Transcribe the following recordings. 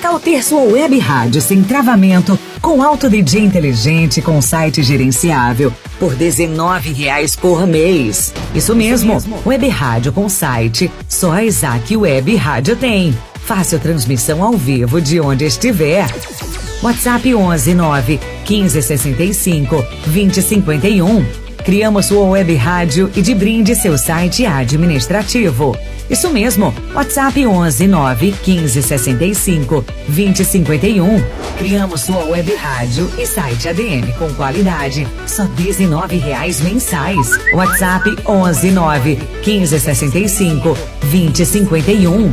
tal ter sua web rádio sem travamento, com Auto DJ inteligente, com site gerenciável, por R$19 por mês? Isso mesmo, web rádio com site, só a Isaac Web Rádio tem. Fácil transmissão ao vivo de onde estiver. WhatsApp 11 9 15 65 20 51. Criamos sua web rádio e de brinde seu site administrativo. Isso mesmo, WhatsApp 11 9 15 65 20 51. Criamos sua web rádio e site ADM com qualidade, só R$19 mensais. WhatsApp 11 9 15 65 20 51.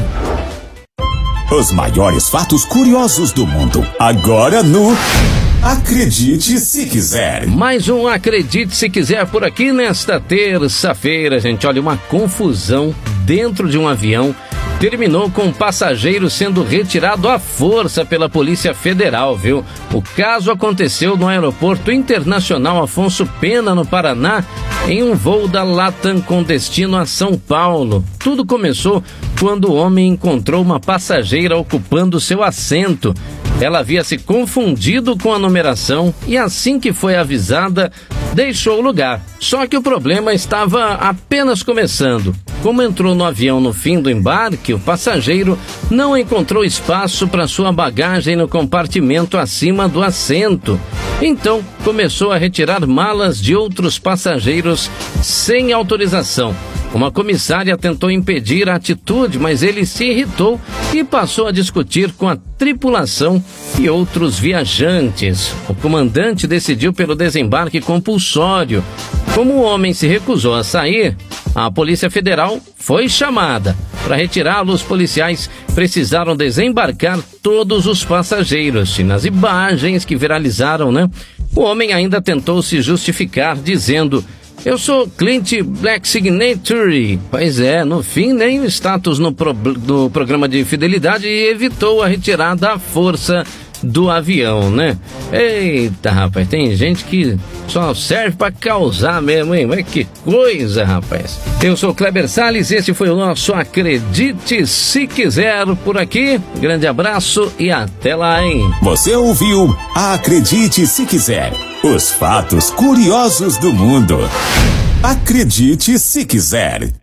Os maiores fatos curiosos do mundo, agora no Acredite Se Quiser. Mais um Acredite Se Quiser por aqui nesta terça-feira, gente. Olha, uma confusão dentro de um avião terminou com um passageiro sendo retirado à força pela Polícia Federal, viu? O caso aconteceu no Aeroporto Internacional Afonso Pena, no Paraná, em um voo da Latam com destino a São Paulo. Tudo começou quando o homem encontrou uma passageira ocupando seu assento. Ela havia se confundido com a numeração e, assim que foi avisada, deixou o lugar. Só que o problema estava apenas começando. Como entrou no avião no fim do embarque, o passageiro não encontrou espaço para sua bagagem no compartimento acima do assento. Então, começou a retirar malas de outros passageiros sem autorização. Uma comissária tentou impedir a atitude, mas ele se irritou e passou a discutir com a tripulação e outros viajantes. O comandante decidiu pelo desembarque compulsório. Como o homem se recusou a sair, a Polícia Federal foi chamada. Para retirá-lo, os policiais precisaram desembarcar todos os passageiros. E nas imagens que viralizaram, o homem ainda tentou se justificar, dizendo: "Eu sou cliente Black Signature." Pois é, no fim, nem o status no programa de fidelidade evitou a retirada à força do avião, Eita, rapaz, tem gente que só serve pra causar mesmo, hein? Mas que coisa, rapaz. Eu sou Kleber Salles, esse foi o nosso Acredite Se Quiser por aqui. Grande abraço e até lá, hein? Você ouviu Acredite Se Quiser. Os fatos curiosos do mundo. Acredite Se Quiser.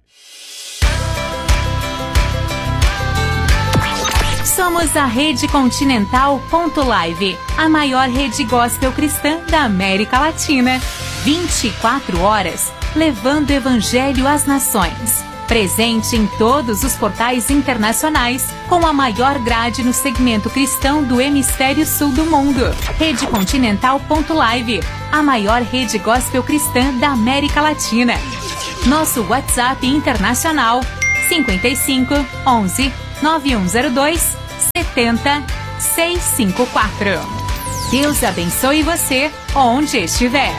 Somos a Rede Continental.live, a maior rede gospel cristã da América Latina. 24 horas, levando o evangelho às nações. Presente em todos os portais internacionais, com a maior grade no segmento cristão do hemisfério sul do mundo. Rede Continental.live, a maior rede gospel cristã da América Latina. Nosso WhatsApp internacional 55 11 9102 70 654. Deus abençoe você onde estiver.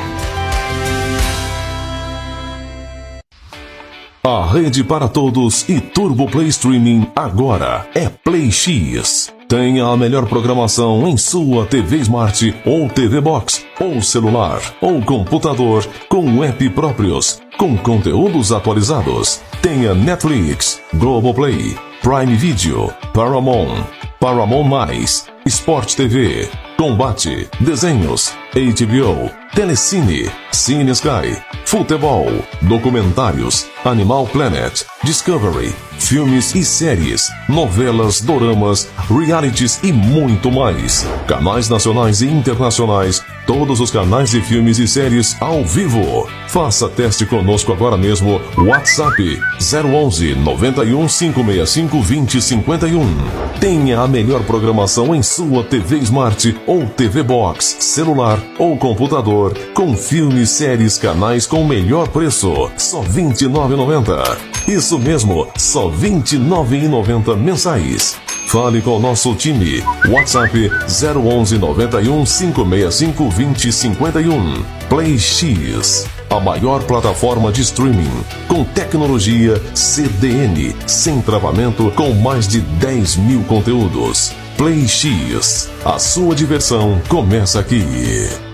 A rede para todos e Turbo Play Streaming agora é Play X. Tenha a melhor programação em sua TV Smart ou TV Box, ou celular, ou computador, com app próprios, com conteúdos atualizados. Tenha Netflix, Globoplay, Prime Video, Paramount, Paramount+, Sport TV, Combate, Desenhos, HBO, Telecine, Cine Sky, Futebol, Documentários, Animal Planet, Discovery, filmes e séries, novelas, doramas, realities e muito mais. Canais nacionais e internacionais, todos os canais de filmes e séries ao vivo. Faça teste conosco agora mesmo. WhatsApp 011 91 565 2051. Tenha a melhor programação em sua TV Smart ou TV Box, celular ou computador, com filmes, séries, canais com melhor preço. Só R$ 29,90. Isso mesmo, só R$ 29,90 mensais. Fale com o nosso time. WhatsApp 011 91 565 2051. Play X, a maior plataforma de streaming com tecnologia CDN, sem travamento, com mais de 10 mil conteúdos. Play X, a sua diversão começa aqui.